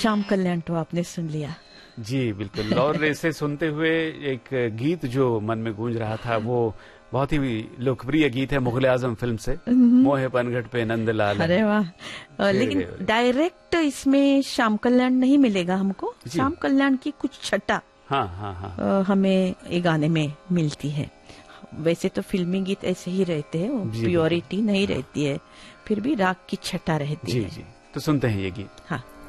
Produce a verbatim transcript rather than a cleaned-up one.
श्याम कल्याण तो आपने सुन लिया। जी बिल्कुल। और इसे सुनते हुए एक गीत जो मन में गूंज रहा था वो बहुत ही लोकप्रिय गीत है मुगल आजम फिल्म से, मोहे पनघट पे नंदलाल। अरे वाह। लेकिन डायरेक्ट इसमें श्याम कल्याण नहीं मिलेगा हमको, श्याम कल्याण की कुछ छटा हाँ हाँ हाँ हमें ये गाने में मिलती है। वैसे तो फिल्मी गीत ऐसे ही रहते हैं, प्योरिटी नहीं रहती है, फिर भी राग की छटा रहती जी, है। जी। तो सुनते हैं ये गीत। हाँ।